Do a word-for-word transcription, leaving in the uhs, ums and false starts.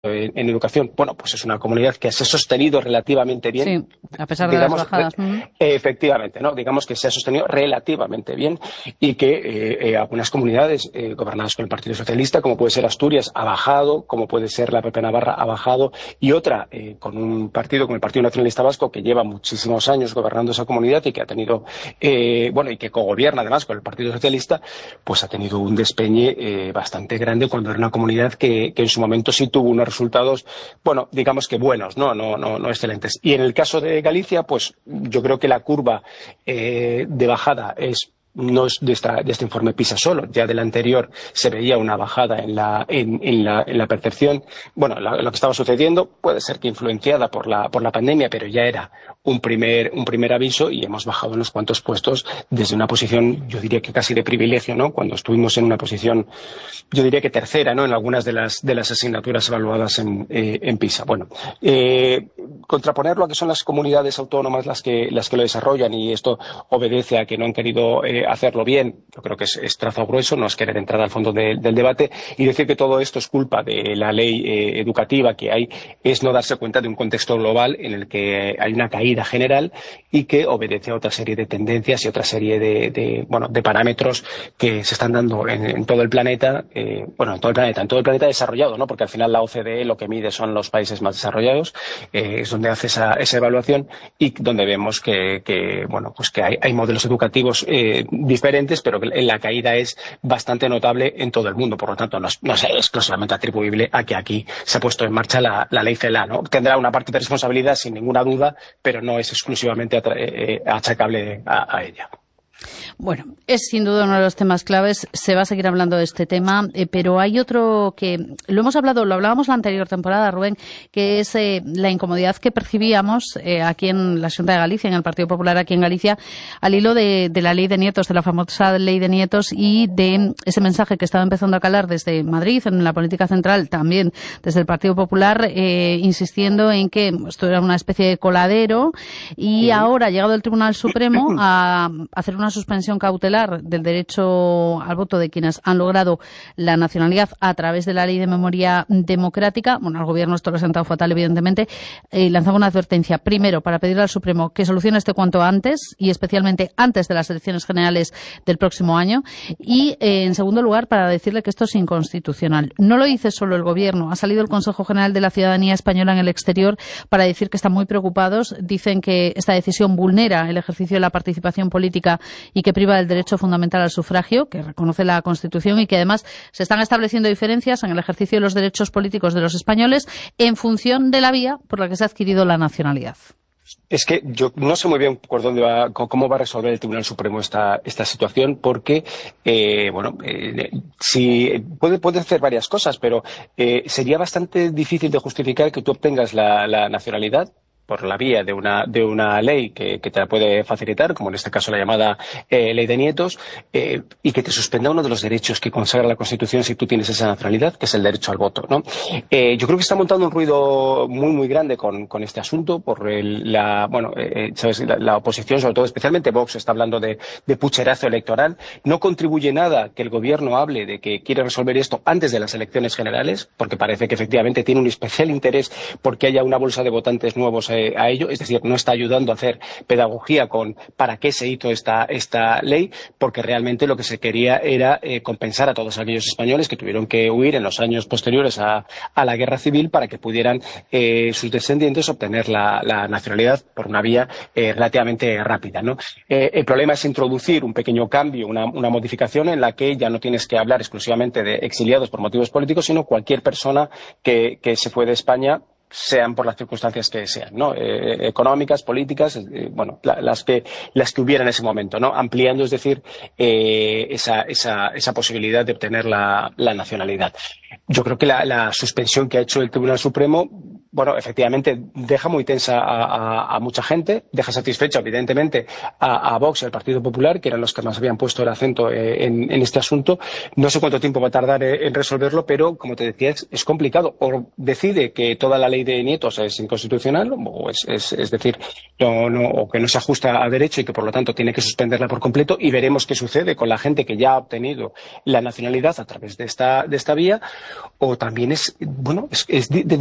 En, en educación, bueno, pues es una comunidad que se ha sostenido relativamente bien. Sí, a pesar de digamos, las bajadas. Eh, efectivamente, ¿no? Digamos que se ha sostenido relativamente bien y que eh, eh, algunas comunidades eh, gobernadas por el Partido Socialista, como puede ser Asturias, ha bajado, como puede ser la P P Navarra, ha bajado, y otra eh, con un partido como el Partido Nacionalista Vasco, que lleva muchísimos años gobernando esa comunidad y que ha tenido, eh, bueno, y que cogobierna además con el Partido Socialista, pues ha tenido un despeñe eh, bastante grande cuando era una comunidad que, que en su momento sí tuvo unos resultados, bueno, digamos que buenos, no, no, no, no excelentes. Y en el caso de Galicia, pues yo creo que la curva eh, de bajada es no es de, esta, de este informe PISA solo, ya del anterior se veía una bajada en la, en, en la, en la percepción, bueno, la, lo que estaba sucediendo puede ser que influenciada por la, por la pandemia, pero ya era un primer, un primer aviso y hemos bajado unos cuantos puestos desde una posición, yo diría que casi de privilegio, ¿no? Cuando estuvimos en una posición, yo diría que tercera, ¿no? En algunas de las, de las asignaturas evaluadas en, eh, en PISA. Bueno, eh, contraponerlo a que son las comunidades autónomas las que, las que lo desarrollan, y esto obedece a que no han querido eh, hacerlo bien, yo creo que es, es trazo grueso, no es querer entrar al fondo de, del debate, y decir que todo esto es culpa de la ley eh, educativa que hay, es no darse cuenta de un contexto global en el que hay una caída general y que obedece a otra serie de tendencias y otra serie de, de, bueno, de parámetros que se están dando en, en todo el planeta, eh, bueno, en todo el planeta, en todo el planeta desarrollado, ¿no? Porque al final la O C D E lo que mide son los países más desarrollados, eh, es donde hace esa, esa evaluación y donde vemos que, que bueno, pues que hay, hay modelos educativos eh, diferentes, pero que la caída es bastante notable en todo el mundo. Por lo tanto, no es, no es exclusivamente atribuible a que aquí se ha puesto en marcha la, la ley CELA, ¿no? Tendrá una parte de responsabilidad sin ninguna duda, pero no es exclusivamente eh, achacable a, a ella. Bueno, es sin duda uno de los temas claves. Se va a seguir hablando de este tema, eh, pero hay otro que lo hemos hablado, lo hablábamos la anterior temporada, Rubén, que es eh, la incomodidad que percibíamos eh, aquí en la Xunta de Galicia, en el Partido Popular aquí en Galicia, al hilo de, de la ley de nietos, de la famosa ley de nietos, y de ese mensaje que estaba empezando a calar desde Madrid, en la política central, también desde el Partido Popular, eh, insistiendo en que esto era una especie de coladero, y sí. Ahora ha llegado el Tribunal Supremo a hacer una suspensión cautelar del derecho al voto de quienes han logrado la nacionalidad a través de la Ley de Memoria Democrática. Bueno, al Gobierno esto lo ha sentado fatal, evidentemente. Eh, lanzaba una advertencia, primero, para pedirle al Supremo que solucione esto cuanto antes, y especialmente antes de las elecciones generales del próximo año, y, eh, en segundo lugar, para decirle que esto es inconstitucional. No lo dice solo el Gobierno. Ha salido el Consejo General de la Ciudadanía Española en el exterior para decir que están muy preocupados. Dicen que esta decisión vulnera el ejercicio de la participación política y que priva del derecho fundamental al sufragio, que reconoce la Constitución, y que además se están estableciendo diferencias en el ejercicio de los derechos políticos de los españoles en función de la vía por la que se ha adquirido la nacionalidad. Es que yo no sé muy bien por dónde va, cómo va a resolver el Tribunal Supremo esta, esta situación, porque, eh, bueno, eh, si puede, puede hacer varias cosas, pero eh, sería bastante difícil de justificar que tú obtengas la, la nacionalidad por la vía de una, de una ley que, que te la puede facilitar, como en este caso la llamada eh, ley de nietos, eh, y que te suspenda uno de los derechos que consagra la Constitución si tú tienes esa nacionalidad, que es el derecho al voto, ¿no? Eh, yo creo que está montando un ruido muy, muy grande con, con este asunto, por el, la, bueno, eh, sabes, la, la oposición, sobre todo, especialmente Vox, está hablando de, de pucherazo electoral. No contribuye nada que el Gobierno hable de que quiere resolver esto antes de las elecciones generales, porque parece que efectivamente tiene un especial interés porque haya una bolsa de votantes nuevos eh, a ello, es decir, no está ayudando a hacer pedagogía con para qué se hizo esta, esta ley, porque realmente lo que se quería era eh, compensar a todos aquellos españoles que tuvieron que huir en los años posteriores a, a la guerra civil para que pudieran eh, sus descendientes obtener la, la nacionalidad por una vía eh, relativamente rápida, ¿no? Eh, el problema es introducir un pequeño cambio, una, una modificación en la que ya no tienes que hablar exclusivamente de exiliados por motivos políticos, sino cualquier persona que, que se fue de España, sean por las circunstancias que sean, ¿no? Eh, económicas, políticas, eh, bueno, la, las que las que hubiera en ese momento, ¿no? Ampliando, es decir, eh, esa, esa, esa posibilidad de obtener la, la nacionalidad. Yo creo que la, la suspensión que ha hecho el Tribunal Supremo bueno, efectivamente deja muy tensa a, a, a mucha gente, deja satisfecho, evidentemente, a, a Vox y al Partido Popular, que eran los que más habían puesto el acento eh, en, en este asunto. No sé cuánto tiempo va a tardar eh, en resolverlo, pero, como te decía, es, es complicado. O decide que toda la ley de nietos es inconstitucional, o es, es, es decir, no, no, o que no se ajusta a derecho y que, por lo tanto, tiene que suspenderla por completo, y veremos qué sucede con la gente que ya ha obtenido la nacionalidad a través de esta, de esta vía, o también es, bueno, es, es de, de